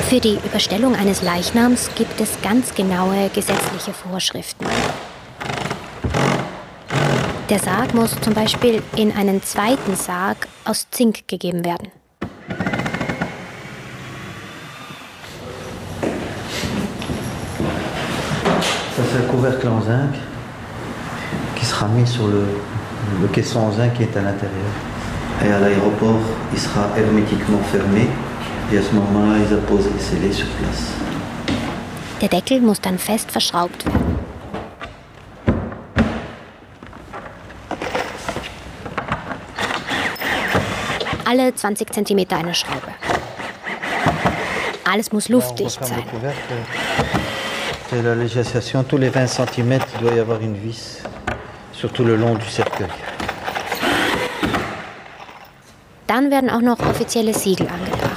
Für die Überstellung eines Leichnams gibt es ganz genaue gesetzliche Vorschriften. Der Sarg muss zum Beispiel in einen zweiten Sarg aus Zink gegeben werden. Ça, c'est le couvercle en zinc qui sera mis sur le caisson en zinc qui est à l'intérieur. Et à l'aéroport, il sera hermétiquement fermé. Et à ce moment-là, ils apposent les scellés sur place. Der Deckel muss dann fest verschraubt werden. Alle 20 cm eine Schraube. Alles muss luftdicht sein. C'est la législation, tous les 20 cm, il doit y avoir une vis, surtout le long du cercueil. Dann werden auch noch offizielle Siegel angebracht.